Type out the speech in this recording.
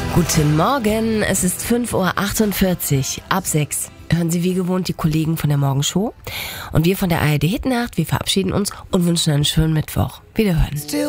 Guten Morgen, es ist 5:48 Uhr. Ab 6 hören Sie wie gewohnt die Kollegen von der Morgenshow. Und wir von der ARD Hitnacht, wir verabschieden uns und wünschen einen schönen Mittwoch. Wiederhören.